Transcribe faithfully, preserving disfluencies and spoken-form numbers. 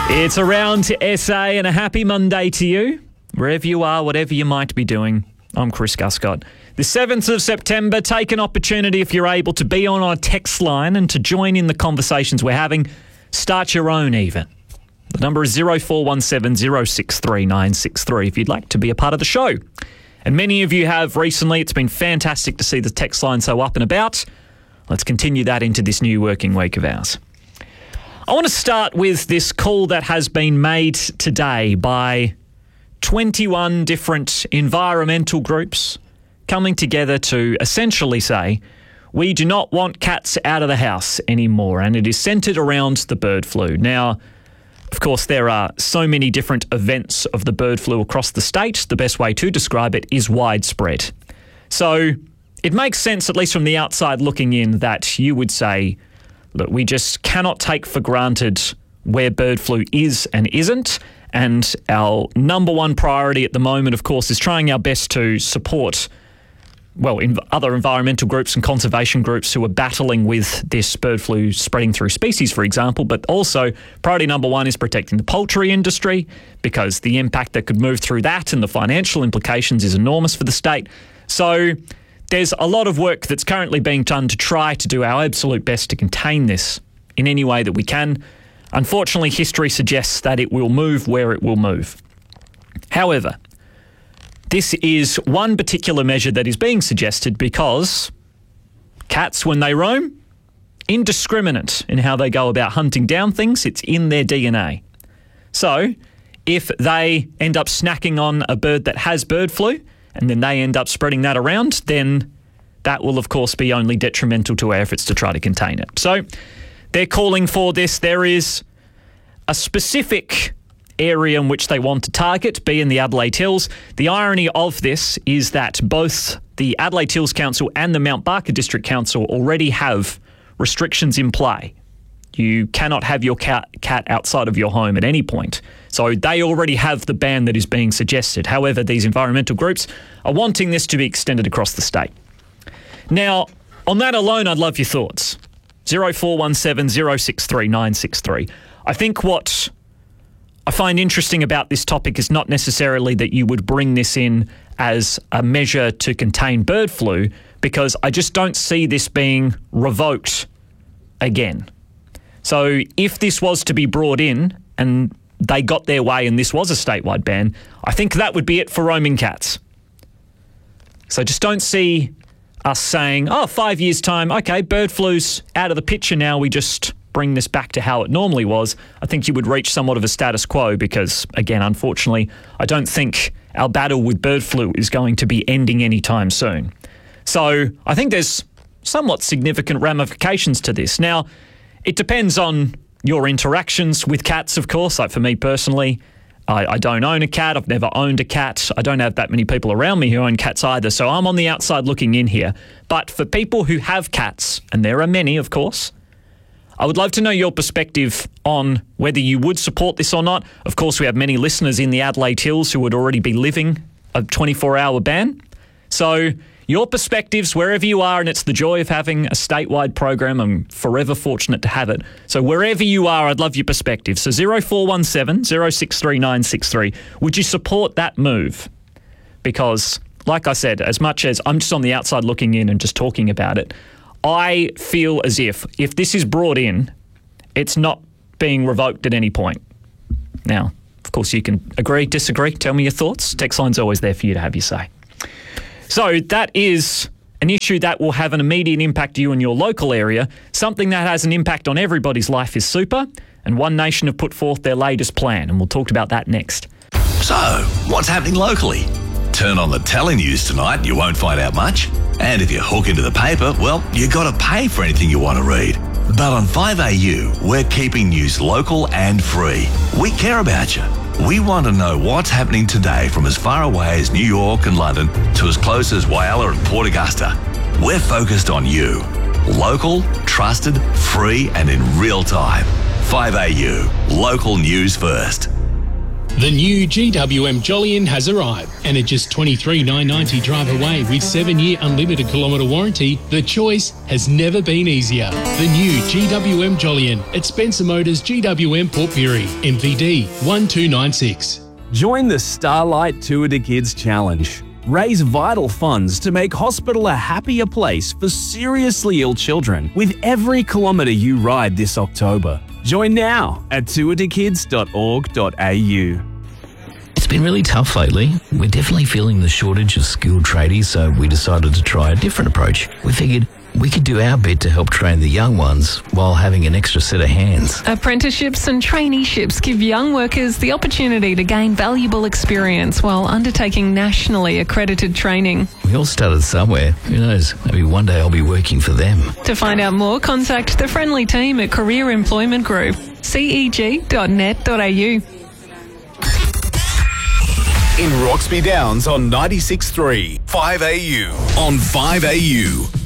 It's Around to S A and a happy Monday to you. Wherever you are, whatever you might be doing, I'm Chris Guscott. The seventh of September, take an opportunity if you're able to be on our text line and to join in the conversations we're having. Start your own even. The number is zero four one seven zero six three nine six three if you'd like to be a part of the show. And many of you have recently. It's been fantastic to see the text line so up and about. Let's continue that into this new working week of ours. I want to start with this call that has been made today by twenty-one different environmental groups coming together to essentially say, we do not want cats out of the house anymore, and it is centred around the bird flu. Now, of course, there are so many different events of the bird flu across the state. The best way to describe it is widespread. So it makes sense, at least from the outside looking in, that you would say, look, we just cannot take for granted where bird flu is and isn't. And our number one priority at the moment, of course, is trying our best to support, well, in other environmental groups and conservation groups who are battling with this bird flu spreading through species, for example. But also, priority number one is protecting the poultry industry, because the impact that could move through that and the financial implications is enormous for the state. So there's a lot of work that's currently being done to try to do our absolute best to contain this in any way that we can. Unfortunately, history suggests that it will move where it will move. However, this is one particular measure that is being suggested because cats, when they roam, indiscriminate in how they go about hunting down things. It's in their D N A. So if they end up snacking on a bird that has bird flu, and then they end up spreading that around, then that will, of course, be only detrimental to our efforts to try to contain it. So they're calling for this. There is a specific area in which they want to target, be in the Adelaide Hills. The irony of this is that both the Adelaide Hills Council and the Mount Barker District Council already have restrictions in play. You cannot have your cat, cat outside of your home at any point. So they already have the ban that is being suggested. However, these environmental groups are wanting this to be extended across the state. Now, on that alone, I'd love your thoughts. zero four one seven zero six three nine six three. I think what I find interesting about this topic is not necessarily that you would bring this in as a measure to contain bird flu, because I just don't see this being revoked again. So if this was to be brought in and they got their way and this was a statewide ban, I think that would be it for roaming cats. So just don't see us saying, oh, five years' time, okay, bird flu's out of the picture now, we just bring this back to how it normally was. I think you would reach somewhat of a status quo because, again, unfortunately, I don't think our battle with bird flu is going to be ending anytime soon. So I think there's somewhat significant ramifications to this. Now, it depends on your interactions with cats, of course. Like for me personally, I, I don't own a cat. I've never owned a cat. I don't have that many people around me who own cats either. So I'm on the outside looking in here. But for people who have cats, and there are many, of course, I would love to know your perspective on whether you would support this or not. Of course, we have many listeners in the Adelaide Hills who would already be living a twenty-four hour ban. So your perspectives, wherever you are, and it's the joy of having a statewide program. I'm forever fortunate to have it. So wherever you are, I'd love your perspective. So zero four one seven zero six three nine six three. Would you support that move? Because, like I said, as much as I'm just on the outside looking in and just talking about it, I feel as if, if this is brought in, it's not being revoked at any point. Now, of course, you can agree, disagree, tell me your thoughts. Text line's always there for you to have your say. So that is an issue that will have an immediate impact to you in your local area. Something that has an impact on everybody's life is super. And One Nation have put forth their latest plan, and we'll talk about that next. So, what's happening locally? Turn on the telenews tonight, you won't find out much. And if you hook into the paper, well, you got to pay for anything you want to read. But on five A U, we're keeping news local and free. We care about you. We want to know what's happening today from as far away as New York and London to as close as Whyalla and Port Augusta. We're focused on you. Local, trusted, free and in real time. five A U, local news first. The new G W M Jolyon has arrived, and at just twenty-three thousand nine hundred ninety drive away with seven-year unlimited kilometre warranty, the choice has never been easier. The new G W M Jolyon at Spencer Motors G W M Port Pirie, M V D one two nine six. Join the Starlight Tour de Kids Challenge. Raise vital funds to make hospital a happier place for seriously ill children with every kilometre you ride this October. Join now at tour de kids dot org dot a u. It's been really tough lately. We're definitely feeling the shortage of skilled tradies, so we decided to try a different approach. We figured we could do our bit to help train the young ones while having an extra set of hands. Apprenticeships and traineeships give young workers the opportunity to gain valuable experience while undertaking nationally accredited training. We all started somewhere. Who knows? Maybe one day I'll be working for them. To find out more, contact the friendly team at Career Employment Group, c e g dot net dot a u. In Roxby Downs on ninety-six point three, five A U. On five A U.